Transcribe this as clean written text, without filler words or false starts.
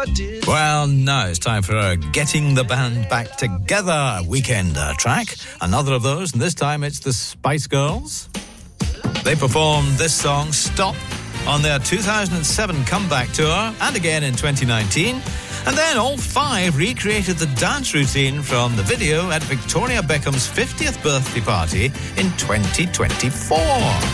never did. Well, now it's time for a Getting the Band Back Together weekend track. Another of those, and this time it's the Spice Girls. They performed this song, Stop, on their 2007 comeback tour, and again in 2019. And then all five recreated the dance routine from the video at Victoria Beckham's 50th birthday party in 2024.